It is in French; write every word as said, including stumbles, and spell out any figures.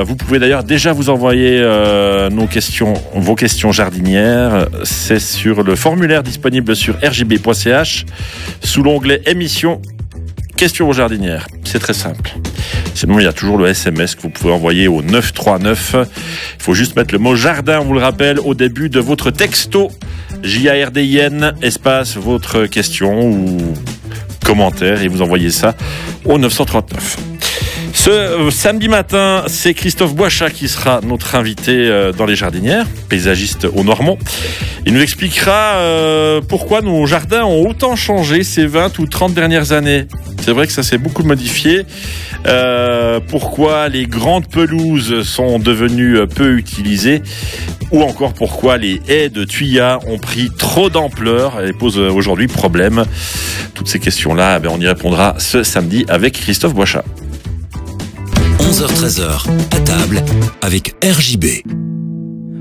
Euh, vous pouvez d'ailleurs déjà vous envoyer euh, nos questions, vos questions jardinières. C'est sur le formulaire disponible sur r j b point c h sous l'onglet émission questions aux jardinières. C'est très simple. Sinon, il y a toujours le S M S que vous pouvez envoyer au neuf trois neuf. Il faut juste mettre le mot jardin, on vous le rappelle, au début de votre texto. J A R D I N, espace, votre question ou commentaire, et vous envoyez ça au neuf cent trente-neuf. Ce euh, samedi matin, c'est Christophe Boichat qui sera notre invité euh, dans les jardinières, paysagiste au Noirmont. Il nous expliquera euh, pourquoi nos jardins ont autant changé ces vingt ou trente dernières années. C'est vrai que ça s'est beaucoup modifié. Euh, pourquoi les grandes pelouses sont devenues peu utilisées, ou encore pourquoi les haies de tuyas ont pris trop d'ampleur et posent aujourd'hui problème. Toutes ces questions-là, ben, on y répondra ce samedi avec Christophe Boichat. onze heures treize, à table avec R J B.